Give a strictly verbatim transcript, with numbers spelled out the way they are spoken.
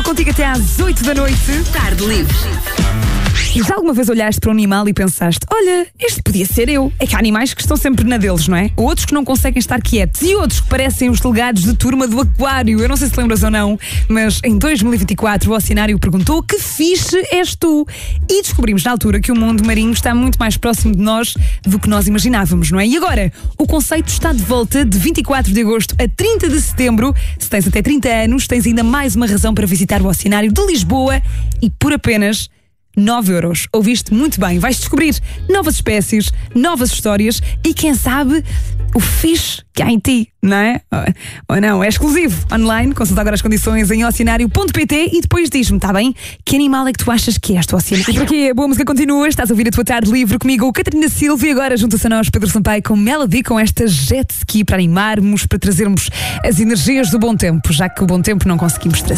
contigo até às oito da noite. Tarde Livre. Já alguma vez olhaste para um animal e pensaste: olha, este podia ser eu? É que há animais que estão sempre na deles, não é? Outros que não conseguem estar quietos e outros que parecem os delegados de turma do aquário. Eu não sei se lembras ou não, mas em dois mil e vinte e quatro o Oceanário perguntou: que fixe és tu? E descobrimos na altura que o mundo marinho está muito mais próximo de nós do que nós imaginávamos, não é? E agora, o conceito está de volta de vinte e quatro de agosto a trinta de setembro. Se tens até trinta anos, tens ainda mais uma razão para visitar o Oceanário de Lisboa e por apenas nove euros. Ouviste muito bem. Vais descobrir novas espécies, novas histórias e, quem sabe, o fixe que há em ti, não é? Ou não? É exclusivo. Online. Consulta agora as condições em oceanário ponto pt e depois diz-me, está bem? Que animal é que tu achas que é este Oceanário? E por aqui a boa música continua. Estás a ouvir a tua tarde livre comigo, Catarina Silva, e agora junta-se a nós Pedro Sampaio com Melody, com esta jet ski para animarmos, para trazermos as energias do bom tempo, já que o bom tempo não conseguimos trazer.